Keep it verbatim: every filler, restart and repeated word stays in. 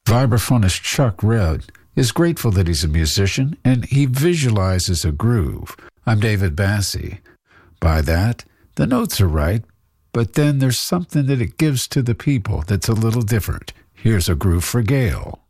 Vibraphonist Chuck Red is grateful that he's a musician and he visualizes a groove. I'm David Bassey. By that, the notes are right, but then there's something that it gives to the people that's a little different. Here's a groove for Gail.